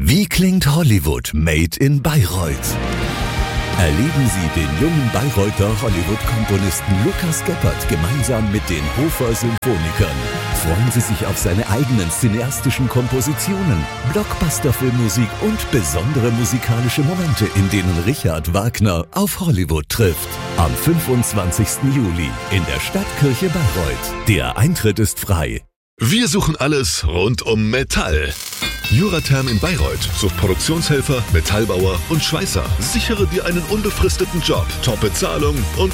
Wie klingt Hollywood made in Bayreuth? Erleben Sie den jungen Bayreuther Hollywood-Komponisten Lukas Geppert gemeinsam mit den Hofer Symphonikern. Freuen Sie sich auf seine eigenen cineastischen Kompositionen, Blockbuster-Filmmusik und besondere musikalische Momente, in denen Richard Wagner auf Hollywood trifft. Am 25. Juli in der Stadtkirche Bayreuth. Der Eintritt ist frei. Wir suchen alles rund um Metall. Juratherm in Bayreuth sucht Produktionshelfer, Metallbauer und Schweißer. Sichere dir einen unbefristeten Job, Top-Bezahlung und